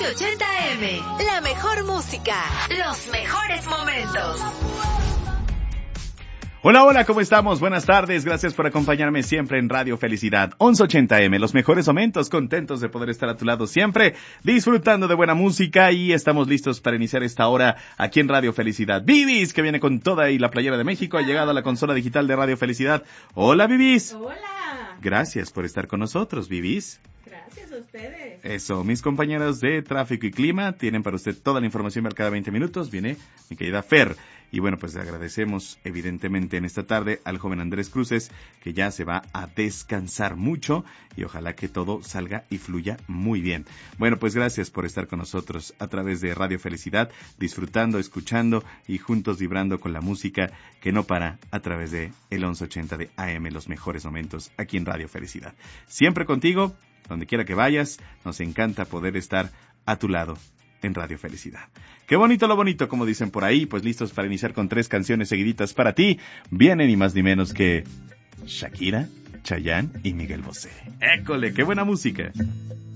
1180M. La mejor música. Los mejores momentos. Hola, hola, ¿cómo estamos? Buenas tardes, gracias por acompañarme siempre en Radio Felicidad 1180M, los mejores momentos, contentos de poder estar a tu lado siempre, disfrutando de buena música y estamos listos para iniciar esta hora aquí en Radio Felicidad. Vivis, que viene con toda y la playera de México, ha llegado a la consola digital de Radio Felicidad. Hola, Vivis. Hola. Gracias por estar con nosotros, Vivis. Gracias a ustedes. Eso, mis compañeros de tráfico y clima tienen para usted toda la información cada 20 minutos. Viene mi querida Fer. Y bueno, pues le agradecemos evidentemente en esta tarde al joven Andrés Cruces, que ya se va a descansar mucho y ojalá que todo salga y fluya muy bien. Bueno, pues gracias por estar con nosotros a través de Radio Felicidad, disfrutando, escuchando y juntos vibrando con la música que no para a través de el 1180 de AM, los mejores momentos aquí en Radio Felicidad. Siempre contigo, donde quiera que vayas, nos encanta poder estar a tu lado en Radio Felicidad. Qué bonito lo bonito, como dicen por ahí, pues listos para iniciar con 3 canciones seguiditas para ti. Vienen ni más ni menos que Shakira, Chayanne y Miguel Bosé. ¡École, qué buena música!